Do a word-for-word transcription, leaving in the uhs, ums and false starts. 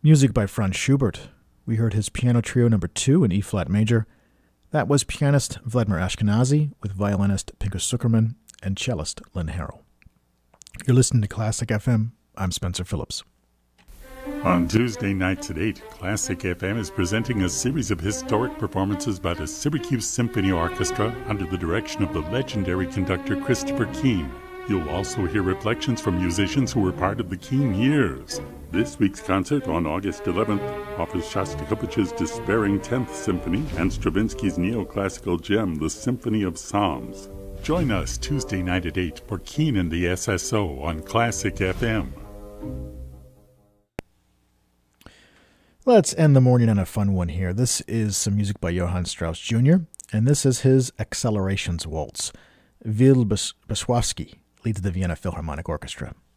Music by Franz Schubert. We heard his Piano Trio number two in E-flat major. That was pianist Vladimir Ashkenazy with violinist Pinka Zuckerman and cellist Lynn Harrell. You're listening to Classic F M. I'm Spencer Phillips. On Tuesday nights at eight, Classic F M is presenting a series of historic performances by the Syracuse Symphony Orchestra under the direction of the legendary conductor Christopher Keane. You'll also hear reflections from musicians who were part of the Keane years. This week's concert on August eleventh offers Shostakovich's despairing tenth Symphony and Stravinsky's neoclassical gem, the Symphony of Psalms. Join us Tuesday night at eight for Keane and the S S O on Classic F M. Let's end the morning on a fun one here. This is some music by Johann Strauss Junior, and this is his Accelerations Waltz. Will Beswowski leads the Vienna Philharmonic Orchestra.